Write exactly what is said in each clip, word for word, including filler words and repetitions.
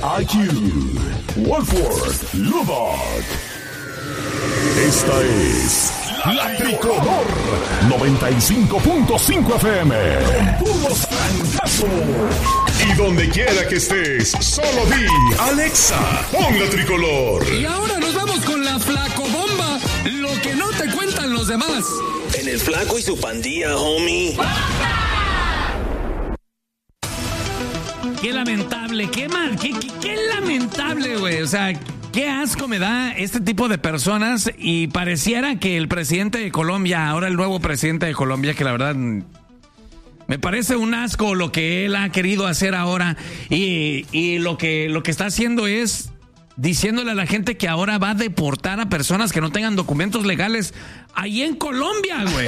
I Q, Wolford, Lubbock. Esta es La Tricolor noventa y cinco punto cinco F M. Con puros francazos. Y donde quiera que estés, solo di Alexa, pon La Tricolor. Y ahora nos vamos con la flacobomba. Lo que no te cuentan los demás. En el Flaco y su pandilla, homie. Qué lamentable, qué mal, qué, qué, qué lamentable, güey. O sea, qué asco me da este tipo de personas y pareciera que el presidente de Colombia, ahora el nuevo presidente de Colombia, que la verdad me parece un asco lo que él ha querido hacer ahora y, y lo que, lo que está haciendo es diciéndole a la gente que ahora va a deportar a personas que no tengan documentos legales ahí en Colombia, güey.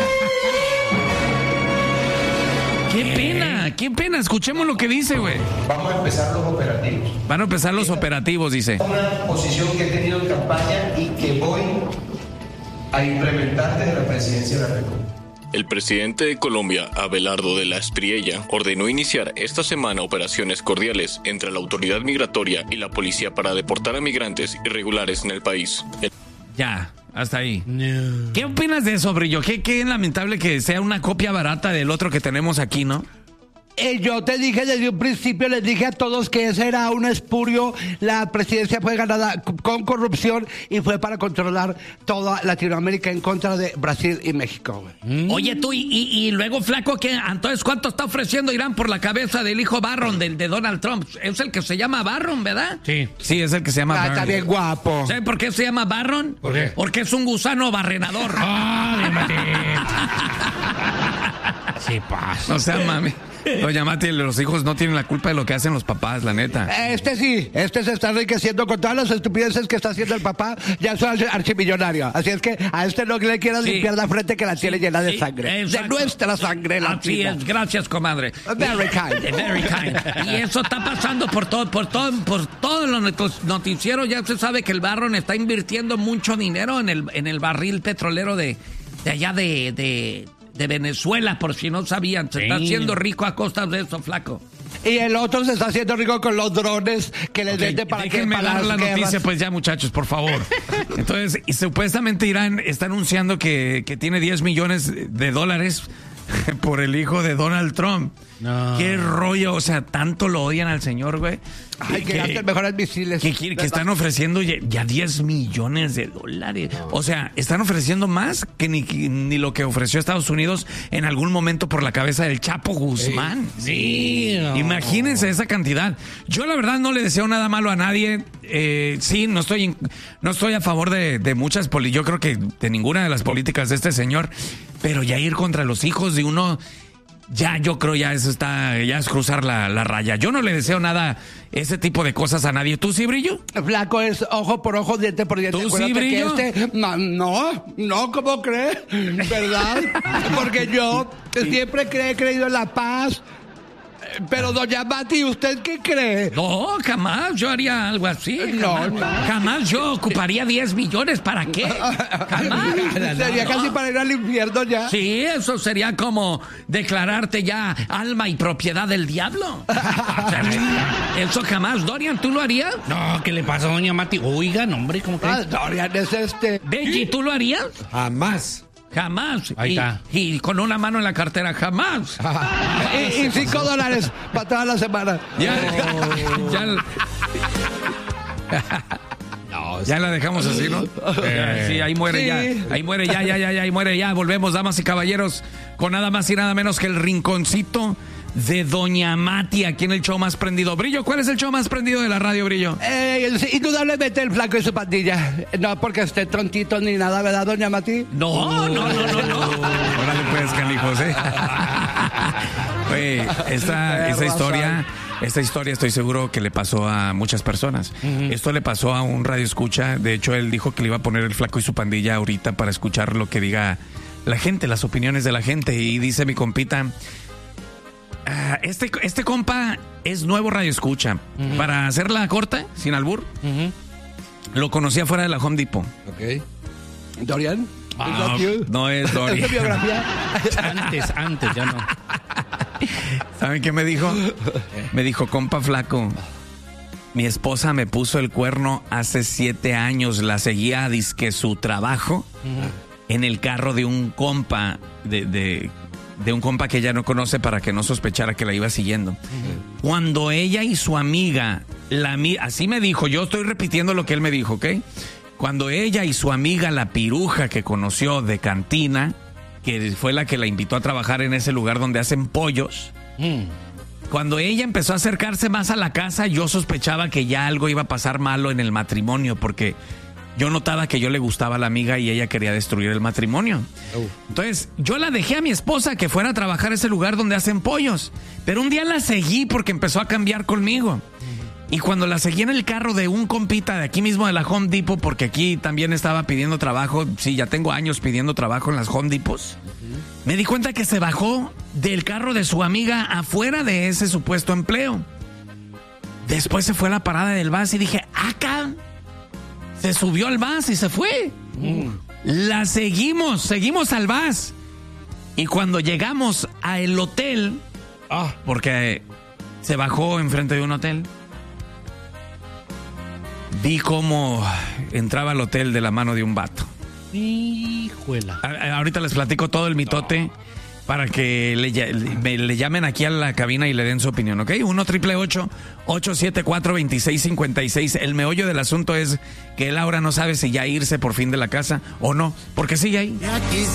¡Qué pena! ¡Qué pena! Escuchemos lo que dice, güey. Vamos a empezar los operativos. Van a empezar los operativos, dice. Una posición que he tenido en campaña y que voy a implementar desde la presidencia de la República. El presidente de Colombia, Abelardo de la Espriella, ordenó iniciar esta semana operaciones cordiales entre la autoridad migratoria y la policía para deportar a migrantes irregulares en el país. El... Ya, hasta ahí. No. ¿Qué opinas de eso, Brillo? ¿Qué, qué lamentable que sea una copia barata del otro que tenemos aquí, ¿no? Eh, yo te dije desde un principio, les dije a todos que ese era un espurio, la presidencia fue ganada con corrupción y fue para controlar toda Latinoamérica en contra de Brasil y México. Mm. Oye tú, y, y, y luego Flaco, ¿qué? Entonces, ¿cuánto está ofreciendo Irán por la cabeza del hijo Barron, del de Donald Trump? Es el que se llama Barron, ¿verdad? Sí. Sí, es el que se llama ah, Barron. Está bien guapo. ¿Sabe por qué se llama Barron? ¿Por qué? Porque es un gusano barrenador. ¡Ah, dímate! Sí, pasa. O sea, mami. Doña Mati, los hijos no tienen la culpa de lo que hacen los papás, la neta. Este sí, este se está enriqueciendo con todas las estupideces que está haciendo el papá. Ya es archimillonario. Así es que a este no le quieras sí. limpiar la frente que la tiene sí, llena de sí, sangre. Exacto. De nuestra sangre latina. Así es, gracias, comadre. Very kind. Very kind. Y eso está pasando por todo, por todo, por todos los noticieros. Ya se sabe que el Barron está invirtiendo mucho dinero en el, en el barril petrolero de, de allá de... de de Venezuela, por si no sabían. Se sí. está haciendo rico a costa de eso, Flaco. Y el otro se está haciendo rico con los drones que les okay, vende para que para dar la guerras. Noticia, pues ya, muchachos, por favor. Entonces, y supuestamente Irán está anunciando que, que tiene diez millones de dólares por el hijo de Donald Trump. No. Qué rollo, o sea, tanto lo odian al señor, güey. Ay, que gastan mejores misiles. Que, que, que están ofreciendo ya, ya diez millones de dólares. No. O sea, están ofreciendo más que ni, ni lo que ofreció Estados Unidos en algún momento por la cabeza del Chapo Guzmán. Sí. No. Imagínense esa cantidad. Yo la verdad no le deseo nada malo a nadie. Eh, sí, no estoy, no estoy a favor de, de muchas políticas. Yo creo que de ninguna de las políticas de este señor. Pero ya ir contra los hijos de uno... Ya, yo creo ya eso está, ya es cruzar la, la raya. Yo no le deseo nada, ese tipo de cosas a nadie. ¿Tú sí, Brillo? Flaco es ojo por ojo, diente por diente. ¿Tú sí, Brillo? Este, no, no, no, ¿cómo crees? ¿Verdad? Porque yo sí. siempre cre, he creído en la paz. Pero doña Mati, ¿usted qué cree? No, jamás yo haría algo así. Jamás, no, no. jamás yo ocuparía diez millones. ¿Para qué? Jamás. Sería no. casi para ir al infierno ya. Sí, eso sería como declararte ya alma y propiedad del diablo. Eso jamás. Dorian, ¿tú lo harías? No, ¿qué le pasa a doña Mati? Oiga, no, hombre, ¿cómo que? Ah, Dorian es este. Benji, ¿tú lo harías? Jamás. Jamás. Ahí y, está. Y con una mano en la cartera, jamás. y, y cinco dólares para toda la semana. Ya, ya, no, ya la dejamos así, ¿no? Eh, sí, ahí muere sí. ya. Ahí muere ya, ya, ya, ya, ahí muere ya. Volvemos, damas y caballeros, con nada más y nada menos que el rinconcito de Doña Mati, aquí en el show más prendido. Brillo, ¿cuál es el show más prendido de la radio, Brillo? Eh, indudablemente el Flaco y su pandilla. No porque esté trontito ni nada, ¿verdad, Doña Mati? No, no, no, no, no. Órale pues, canijos, ¿eh? Oye, esta, esta historia... Esta historia estoy seguro que le pasó a muchas personas. Uh-huh. Esto le pasó a un radio escucha. De hecho, él dijo que le iba a poner el Flaco y su pandilla ahorita para escuchar lo que diga la gente, las opiniones de la gente. Y dice mi compita... Uh, este, este compa es nuevo radio escucha. Uh-huh. Para hacerla corta, sin albur, uh-huh. lo conocí afuera de la Home Depot. Ok. ¿Dorian? Ah, no, no es Dorian. ¿Es tu biografía? Antes, antes, ya no. ¿Saben qué me dijo? Me dijo, compa Flaco, Mi esposa me puso el cuerno hace siete años. La seguía a disque su trabajo uh-huh. en el carro de un compa, de, de, de un compa que ella no conoce para que no sospechara que la iba siguiendo. Uh-huh. Cuando ella y su amiga, la, así me dijo, yo estoy repitiendo lo que él me dijo, ¿ok? Cuando ella y su amiga, la piruja que conoció de cantina, que fue la que la invitó a trabajar en ese lugar donde hacen pollos, uh-huh. cuando ella empezó a acercarse más a la casa, yo sospechaba que ya algo iba a pasar malo en el matrimonio, porque yo notaba que yo le gustaba a la amiga y ella quería destruir el matrimonio. Oh. Entonces, yo la dejé a mi esposa que fuera a trabajar a ese lugar donde hacen pollos, pero un día la seguí porque empezó a cambiar conmigo. Y cuando la seguí en el carro de un compita de aquí mismo de la Home Depot, porque aquí también estaba pidiendo trabajo, sí, ya tengo años pidiendo trabajo en las Home Depots, uh-huh. me di cuenta que se bajó del carro de su amiga afuera de ese supuesto empleo. Después se fue a la parada del bus y dije, acá, se subió al bus y se fue. Uh-huh. La seguimos, seguimos al bus. Y cuando llegamos al hotel, oh, porque se bajó enfrente de un hotel, vi cómo entraba al hotel de la mano de un vato. Híjuela. A, ahorita les platico todo el mitote no. para que le, le, le llamen aquí a la cabina y le den su opinión, ¿ok? uno triple ocho ocho siete cuatro dos seis cinco seis. El meollo del asunto es que Laura no sabe si ya irse por fin de la casa o no, porque sigue ahí.